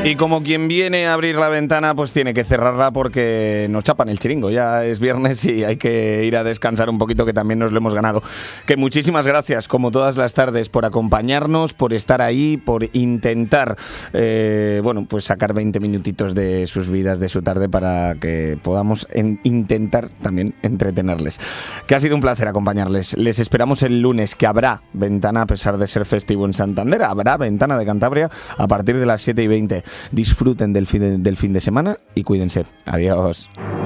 Y como quien viene a abrir la ventana, pues tiene que cerrarla porque nos chapan el chiringo. Ya es viernes y hay que ir a descansar un poquito, que también nos lo hemos ganado. Que muchísimas gracias, como todas las tardes, por acompañarnos, por estar ahí, por intentar, pues sacar 20 minutitos de sus vidas, de su tarde, para que podamos intentar también entretenerles. Que ha sido un placer acompañarles. Les esperamos el lunes, que habrá ventana, a pesar de ser festivo en Santander. Habrá ventana de Cantabria a partir de las 7:20. Disfruten del fin de semana y cuídense. Adiós.